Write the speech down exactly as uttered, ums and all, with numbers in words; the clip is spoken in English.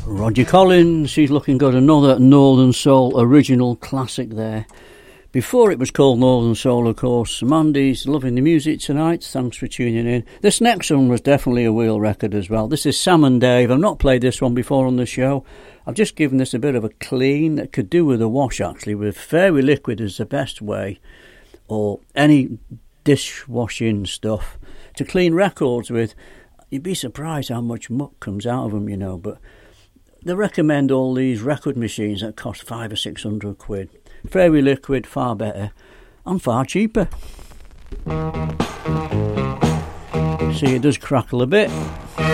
Roger Collins, he's looking good. Another Northern Soul original classic there. Before it was called Northern Soul, of course. Mandy's loving the music tonight. Thanks for tuning in. This next one was definitely a wheel record as well. This is Sam and Dave. I've not played this one before on the show. I've just given this a bit of a clean. That could do with a wash, actually, with Fairy Liquid is the best way, or any dishwashing stuff to clean records with. You'd be surprised how much muck comes out of them, you know, but they recommend all these record machines that cost five or six hundred quid. Fairy Liquid, far better and far cheaper. See, it does crackle a bit.